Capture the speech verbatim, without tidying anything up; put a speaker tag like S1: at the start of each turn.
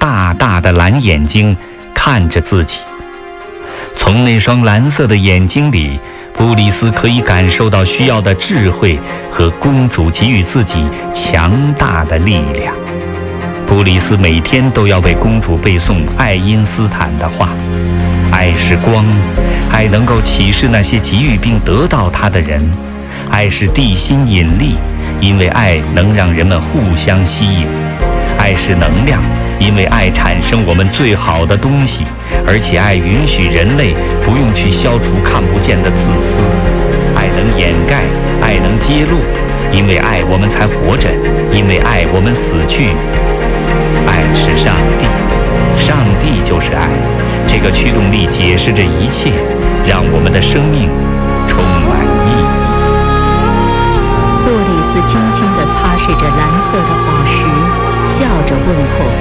S1: 大大的蓝眼睛看着自己。从那双蓝色的眼睛里，布里斯可以感受到需要的智慧和公主给予自己强大的力量。布里斯每天都要为公主背诵爱因斯坦的话：爱是光，爱能够启示那些给予并得到它的人；爱是地心引力，因为爱能让人们互相吸引；爱是能量，因为爱产生我们最好的东西，而且爱允许人类不用去消除看不见的自私。爱能掩盖，爱能揭露，因为爱我们才活着，因为爱我们死去。爱是上帝，上帝就是爱，这个驱动力解释着一切，让我们的生命充满意义。
S2: 布里斯轻轻地擦拭着蓝色的宝石，笑着问候